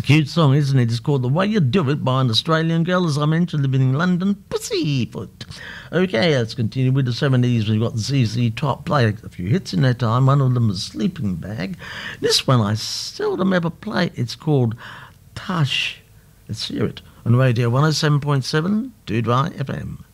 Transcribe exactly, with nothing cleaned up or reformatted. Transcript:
Cute song, isn't it? It's called The Way You Do It by an Australian girl, as I mentioned, living in London, Pussyfoot. Okay, let's continue with the seventies. We've got Z Z Top, played a few hits in their time. One of them was Sleeping Bag. This one I seldom ever play. It's called Tush. Let's hear it on Radio one oh seven point seven, Dude Right F M.